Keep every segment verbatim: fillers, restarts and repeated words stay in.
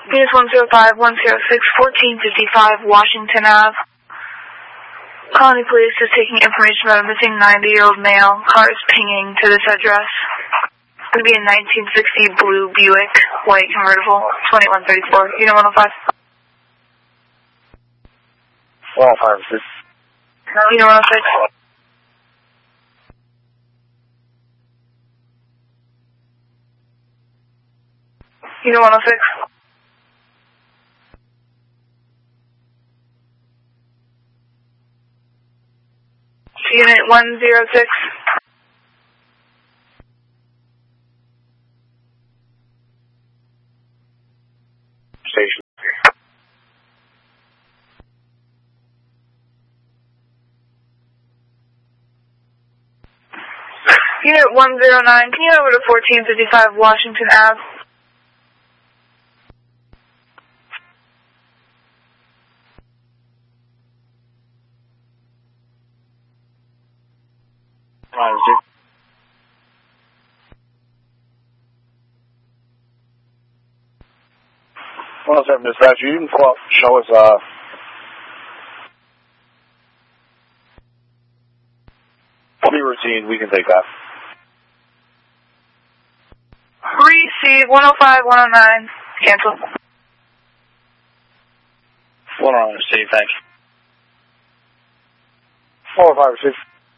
Venus one zero five one zero six fourteen fifty-five Washington Avenue. Colony Police is taking information about a missing ninety-year-old male. Car is pinging to this address. It's going to be a nineteen sixty blue Buick, white convertible, twenty-one thirty-four. Unit one oh five. one oh five, six. Unit one oh six. Unit one oh six. Unit one zero six. Station. Unit one zero nine, can you over to fourteen fifty-five Washington Avenue? one oh seven dispatcher, you can call, show us, uh, be routine, we can take that. Receive one oh five, one oh nine, cancel. one oh nine, receive, thank you. four oh five, receive.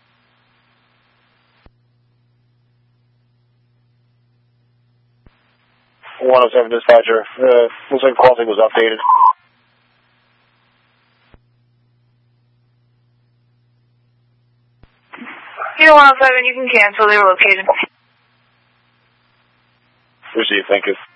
one oh seven dispatcher, uh, looks like crossing was updated. Unit one oh seven, you can cancel, they were located. Receive, thank you.